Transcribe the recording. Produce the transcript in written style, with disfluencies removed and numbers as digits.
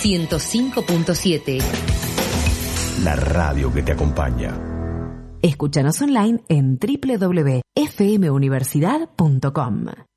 105.7. La radio que te acompaña. Escúchanos online en www.fmuniversidad.com.